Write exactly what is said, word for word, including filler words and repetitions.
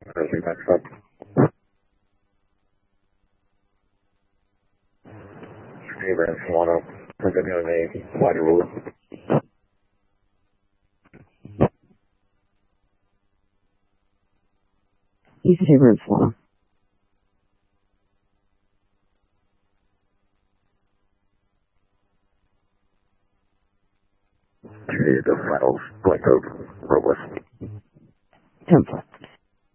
Rosie, next up. Abrams, Solano, continue on a flight rule. East Abrams, Solano. Okay, the final flight code, Robles. ten foot.